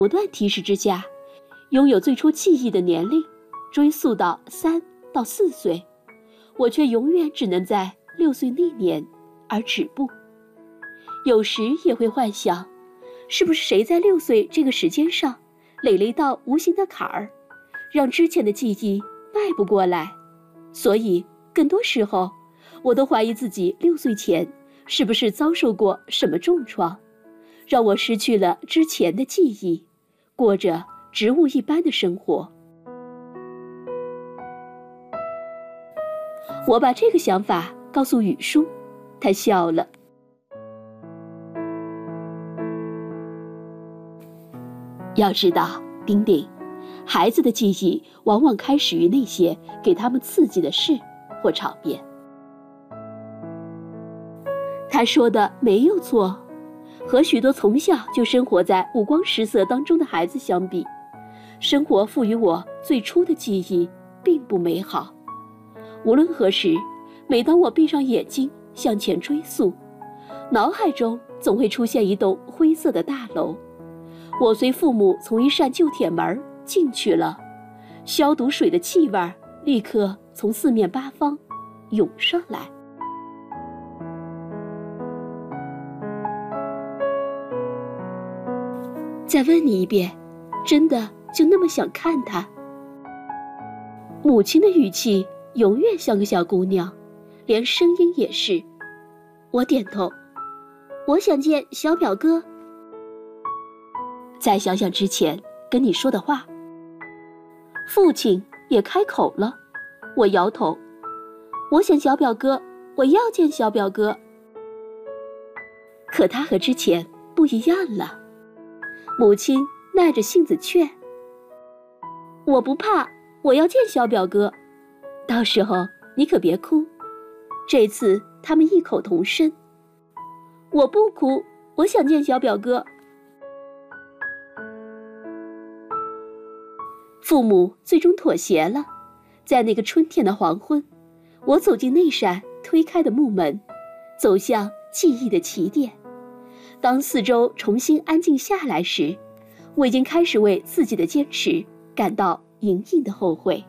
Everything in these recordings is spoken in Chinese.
不断提示之下，拥有最初记忆的年龄追溯到3到4岁，我却永远只能在6岁那年而止步。有时也会幻想，是不是谁在6岁这个时间上垒了一道无形的坎儿，让之前的记忆迈不过来。所以更多时候我都怀疑自己6岁前是不是遭受过什么重创，让我失去了之前的记忆，过着植物一般的生活。我把这个想法告诉雨叔，他笑了。要知道，丁丁，孩子的记忆往往开始于那些给他们刺激的事或场面。他说的没有错，和许多从小就生活在五光十色当中的孩子相比，生活赋予我最初的记忆并不美好。无论何时，每当我闭上眼睛向前追溯，脑海中总会出现一栋灰色的大楼。我随父母从一扇旧铁门进去了，消毒水的气味立刻从四面八方涌上来。再问你一遍，真的就那么想看他？母亲的语气永远像个小姑娘，连声音也是。我点头，我想见小表哥。再想想之前跟你说的话。父亲也开口了，我摇头，我想小表哥，我要见小表哥。可他和之前不一样了。母亲耐着性子劝，我不怕，我要见小表哥，到时候你可别哭。这次他们异口同声，我不哭，我想见小表哥。父母最终妥协了。在那个春天的黄昏，我走进那扇推开的木门，走向记忆的起点。当四周重新安静下来时，我已经开始为自己的坚持感到隐隐的后悔。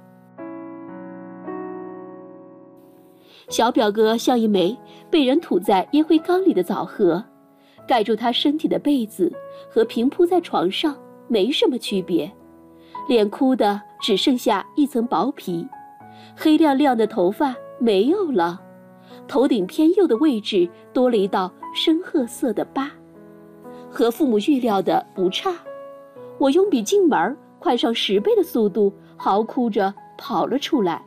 小表哥像一枚被人吐在烟灰缸里的枣核，盖住他身体的被子和平铺在床上没什么区别，脸哭的只剩下一层薄皮，黑亮亮的头发没有了，头顶偏右的位置多了一道深褐色的疤。和父母预料的不差，我用比进门快上10倍的速度嚎哭着跑了出来。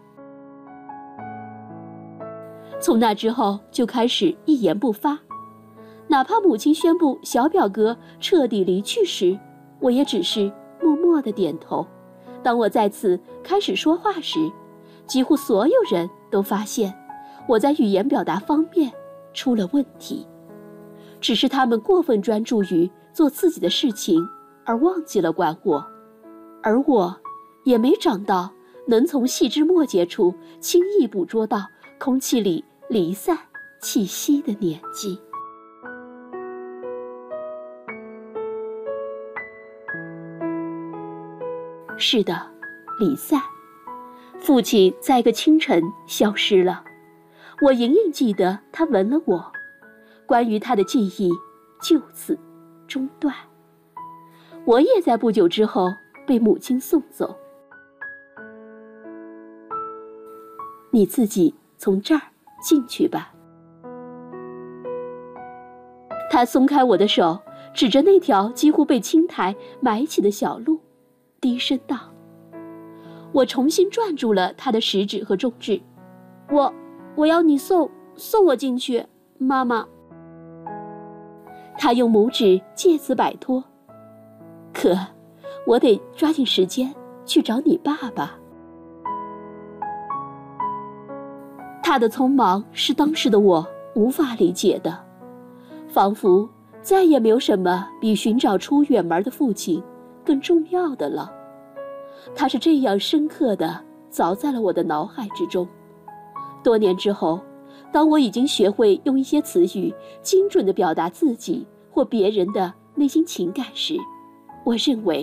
从那之后就开始一言不发，哪怕母亲宣布小表哥彻底离去时，我也只是默默地点头。当我再次开始说话时，几乎所有人都发现我在语言表达方面出了问题，只是他们过分专注于做自己的事情，而忘记了管我，而我也没长到能从细枝末节处轻易捕捉到空气里离散气息的年纪。是的，离散。父亲在一个清晨消失了，我隐隐记得他吻了我，关于他的记忆就此中断。我也在不久之后被母亲送走。你自己从这儿进去吧。他松开我的手，指着那条几乎被青苔埋起的小路，低声道。我重新攥住了他的食指和中指，我要你送我进去，妈妈。他用拇指借此摆脱，可我得抓紧时间去找你爸爸。他的匆忙是当时的我无法理解的，仿佛再也没有什么比寻找出远门的父亲更重要的了。他是这样深刻地凿在了我的脑海之中。多年之后，当我已经学会用一些词语精准地表达自己或别人的内心情感时，我认为